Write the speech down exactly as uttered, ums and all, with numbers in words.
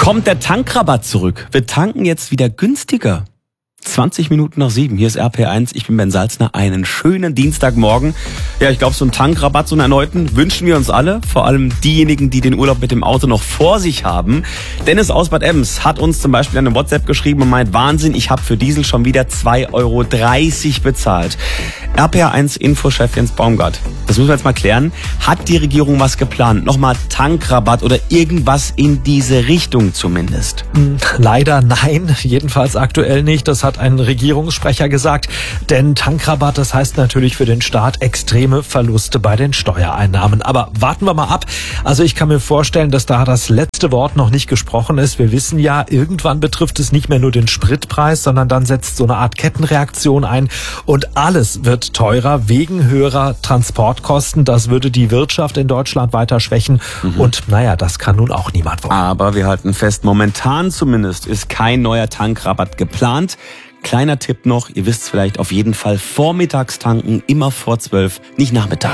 Kommt der Tankrabatt zurück? Wir tanken jetzt wieder günstiger. zwanzig Minuten nach sieben. Hier ist R P eins. Ich bin Ben Salzner. Einen schönen Dienstagmorgen. Ja, ich glaube, so einen Tankrabatt, so einen erneuten, wünschen wir uns alle. Vor allem diejenigen, die den Urlaub mit dem Auto noch vor sich haben. Dennis aus Bad Ems hat uns zum Beispiel eine WhatsApp geschrieben und meint, Wahnsinn, ich habe für Diesel schon wieder zwei Euro dreißig bezahlt. R P eins Infochef Jens Baumgart. Das müssen wir jetzt mal klären. Hat die Regierung was geplant? Nochmal Tankrabatt oder irgendwas in diese Richtung zumindest? Leider nein, jedenfalls aktuell nicht. Das hat ein Regierungssprecher gesagt. Denn Tankrabatt, das heißt natürlich für den Staat extreme Verluste bei den Steuereinnahmen. Aber warten wir mal ab. Also ich kann mir vorstellen, dass da das letzte Wort noch nicht gesprochen ist. Wir wissen ja, irgendwann betrifft es nicht mehr nur den Spritpreis, sondern dann setzt so eine Art Kettenreaktion ein. Und alles wird teurer wegen höherer Transportkosten. Das würde die Wirtschaft in Deutschland weiter schwächen. Mhm. Und naja, das kann nun auch niemand wollen. Aber wir halten fest, momentan zumindest ist kein neuer Tankrabatt geplant. Kleiner Tipp noch, ihr wisst es vielleicht, auf jeden Fall vormittags tanken, immer vor zwölf, nicht nachmittags.